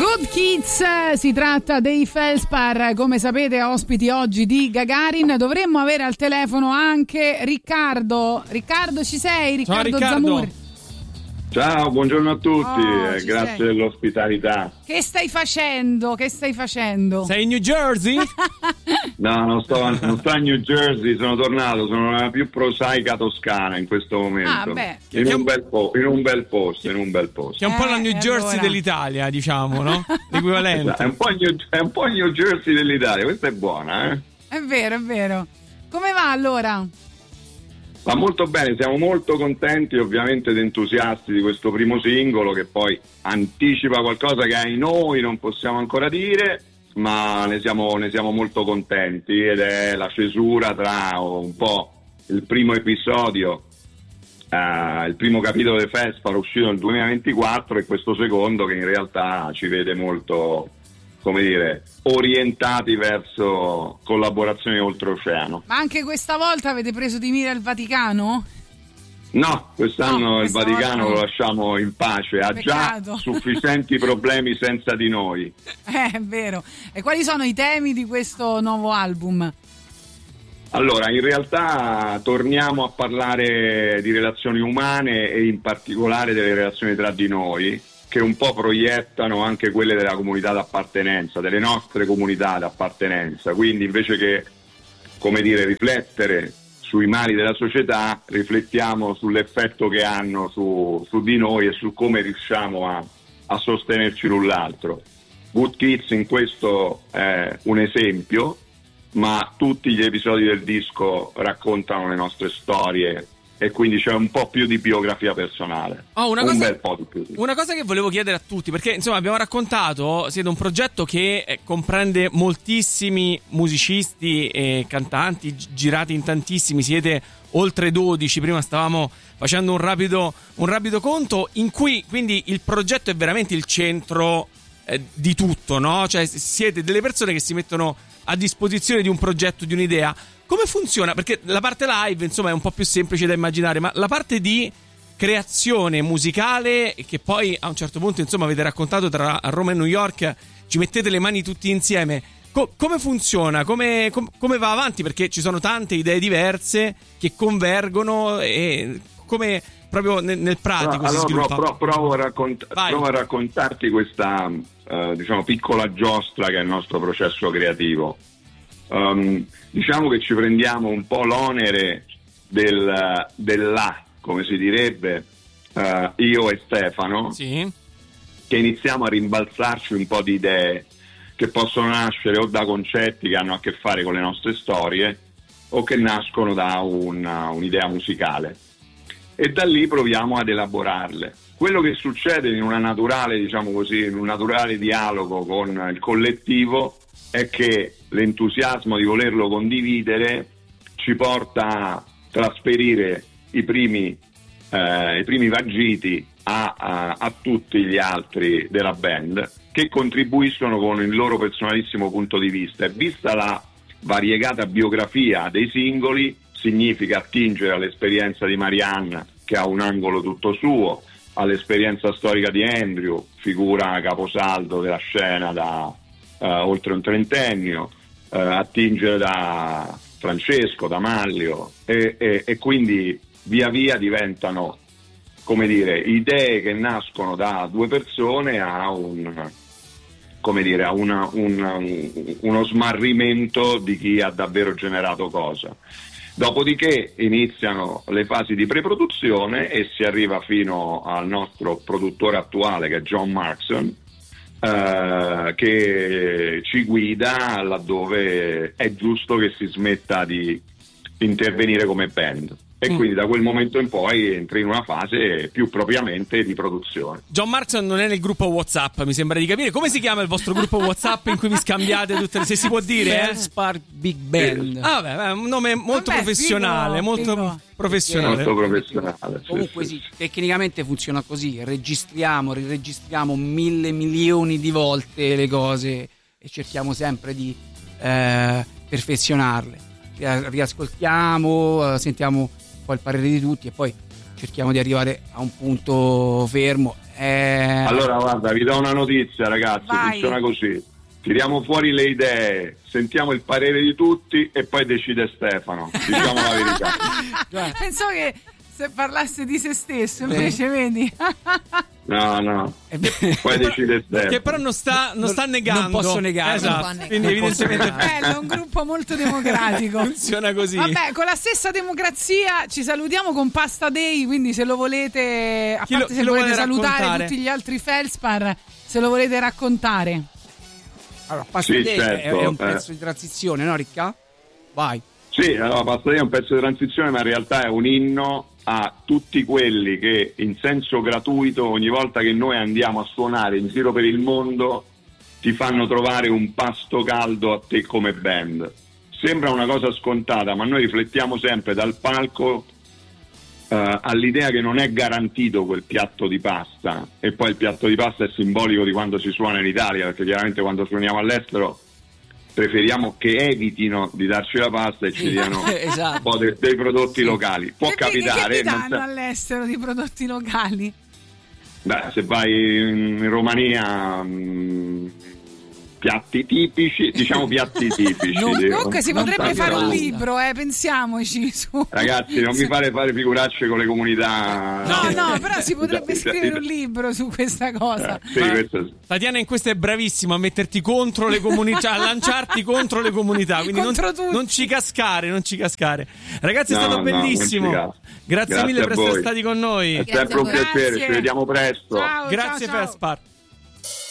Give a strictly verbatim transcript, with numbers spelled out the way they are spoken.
Good Kids, si tratta dei Felspar, come sapete ospiti oggi di Gagarin. Dovremmo avere al telefono anche Riccardo. Riccardo, ci sei? Riccardo, Ciao, Riccardo. Zamur. Ciao, buongiorno a tutti, Oh, eh, grazie sei. dell'ospitalità. Che stai facendo? Che stai facendo? Sei in New Jersey? No, non sto, non sto a New Jersey, sono tornato, sono nella più prosaica Toscana in questo momento. Ah, beh. In un bel po- in un bel posto, in un bel posto. Che è un po' la New Eh, Jersey allora. dell'Italia, diciamo, no? L'equivalente. Esatto, È un po' New, è un po' New Jersey dell'Italia, questa è buona, eh? È vero, è vero. Come va allora? Va molto bene, siamo molto contenti ovviamente ed entusiasti di questo primo singolo che poi anticipa qualcosa che ai noi non possiamo ancora dire, ma ne siamo, ne siamo molto contenti ed è la cesura tra un po' il primo episodio, eh, il primo capitolo di Felspar uscito nel duemilaventiquattro e questo secondo che in realtà ci vede molto, come dire, orientati verso collaborazioni oltreoceano. Ma anche questa volta avete preso di mira il Vaticano? No, quest'anno No, il questa Vaticano volta no. lo lasciamo in pace, ha Peccato. già sufficienti problemi senza di noi. Eh, è vero. E quali sono i temi di questo nuovo album? Allora, in realtà torniamo a parlare di relazioni umane e in particolare delle relazioni tra di noi, che un po' proiettano anche quelle della comunità d'appartenenza, delle nostre comunità d'appartenenza. Quindi invece che, come dire, riflettere sui mali della società, riflettiamo sull'effetto che hanno su, su di noi e su come riusciamo a, a sostenerci l'un l'altro. Good Kids in questo è un esempio, ma tutti gli episodi del disco raccontano le nostre storie e quindi c'è un po' più di biografia personale. Oh, una un cosa, bel po' di più. una cosa che volevo chiedere a tutti, perché insomma abbiamo raccontato, siete un progetto che eh, comprende moltissimi musicisti e cantanti, gi- girati in tantissimi, siete oltre dodici, prima stavamo facendo un rapido, un rapido conto, in cui quindi il progetto è veramente il centro eh, di tutto, no? Cioè siete delle persone che si mettono a disposizione di un progetto, di un'idea. Come funziona? Perché la parte live, insomma, è un po' più semplice da immaginare, ma la parte di creazione musicale, che poi a un certo punto, insomma, avete raccontato tra Roma e New York, ci mettete le mani tutti insieme. Co- come funziona? Come, com- come va avanti? Perché ci sono tante idee diverse che convergono e come proprio nel, nel pratico allora, si allora, sviluppa. pro- pro- provo, a raccont- provo a raccontarti questa eh, diciamo piccola giostra che è il nostro processo creativo. Um, diciamo che ci prendiamo un po' l'onere del, del là, come si direbbe, uh, io e Stefano, sì. che iniziamo a rimbalzarci un po' di idee che possono nascere o da concetti che hanno a che fare con le nostre storie o che nascono da una, un'idea musicale, e da lì proviamo ad elaborarle. Quello che succede in una naturale, diciamo così, in un naturale dialogo con il collettivo è che l'entusiasmo di volerlo condividere ci porta a trasferire i primi, eh, i primi vagiti a, a, a tutti gli altri della band, che contribuiscono con il loro personalissimo punto di vista. E vista la variegata biografia dei singoli, significa attingere all'esperienza di Marianne, che ha un angolo tutto suo, all'esperienza storica di Andrew, figura caposaldo della scena da uh, oltre un trentennio, uh, attingere da Francesco, da Manlio, e, e, e quindi via via diventano, come dire, idee che nascono da due persone a un, come dire, a una, un, uno smarrimento di chi ha davvero generato cosa. Dopodiché iniziano le fasi di preproduzione e si arriva fino al nostro produttore attuale, che è John Markson, eh, che ci guida laddove è giusto che si smetta di intervenire come band. E Mm. quindi da quel momento in poi entri in una fase più propriamente di produzione. John Markson non è nel gruppo WhatsApp, mi sembra di capire. Come si chiama il vostro gruppo WhatsApp in cui vi scambiate tutte le... Se si può dire, eh? Felspar Big Band. Ah, vabbè, è un nome molto Vabbè, professionale, figo, molto figo. professionale. Molto professionale. sì, Comunque sì, sì, tecnicamente funziona così, registriamo, riregistriamo mille milioni di volte le cose e cerchiamo sempre di eh, perfezionarle. Ri- Riascoltiamo, eh, sentiamo un po' il parere di tutti e poi cerchiamo di arrivare a un punto fermo. Eh... Allora guarda, vi do una notizia ragazzi, Vai. funziona così. Tiriamo fuori le idee, sentiamo il parere di tutti e poi decide Stefano, diciamo la verità. Pensavo che se parlasse di se stesso, invece vedi. No, no. Poi decide Stefano. Che però non sta, non sta negando. Non posso negare. Esatto. Non può Quindi negare. evidentemente Bello, è un gruppo molto democratico. funziona così. Vabbè, con la stessa democrazia ci salutiamo con Pasta Day, quindi se lo volete, a Chi lo- parte chi se lo volete vuole salutare raccontare? tutti gli altri Felspar, se lo volete raccontare. Allora, Pasta Sì, Day certo, è un eh. pezzo di transizione, no Ricca? Vai. Sì, allora Pasta Day è un pezzo di transizione, ma in realtà è un inno a tutti quelli che in senso gratuito, ogni volta che noi andiamo a suonare in giro per il mondo, ti fanno trovare un pasto caldo a te come band. Sembra una cosa scontata, ma noi riflettiamo sempre dal palco eh, all'idea che non è garantito quel piatto di pasta, e poi il piatto di pasta è simbolico di quando si suona in Italia, perché chiaramente quando suoniamo all'estero preferiamo che evitino di darci la pasta e ci diano Esatto. un po' de- dei prodotti locali. Può che, capitare, che vi non danno se- all'estero di prodotti locali? beh, se vai in, in Romania mh, piatti tipici, diciamo piatti tipici. Non- dico. Comunque si Non potrebbe proprio fare un basta. libro, eh, pensiamoci su. Ragazzi, non mi fare fare figuracce con le comunità. No, no, però si potrebbe Esatto, scrivere un libro su questa cosa. Eh, sì, Ma- questo sì. Tatiana in questo è bravissima a metterti contro le comunità, a lanciarti contro le comunità, quindi non, Contro tutti. non ci cascare, non ci cascare. Ragazzi, è No, stato no, bellissimo. non ci casco. Grazie, Grazie mille a per essere voi. stati con noi. È Grazie sempre un a voi. piacere, Grazie. ci vediamo presto. Ciao, Grazie ciao, ciao. Felspar.